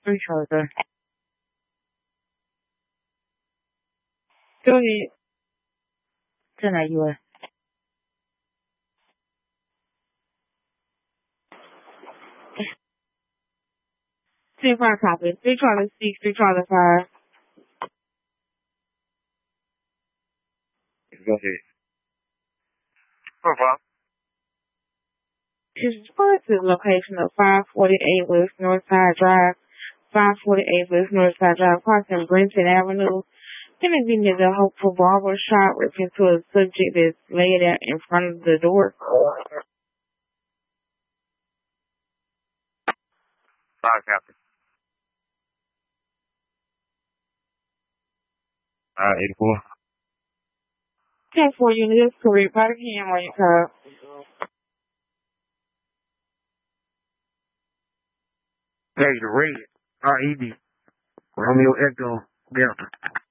Three Charlie. Go ahead. Tonight you are. 2-5 copy. 3 Charlie 6, 3 Charlie 5. Go ahead. 4-5. Respond to the location of 548 West Northside Drive, 548 West Northside Drive, crossing Brenton Avenue. Interview near the Hopeful Barber Shop, referring to a subject that's laid out in front of the door. 5 copy. 84. 10-4 units, correct. By the camera, you call. Hey, the red. RED. Romeo Echo Delta.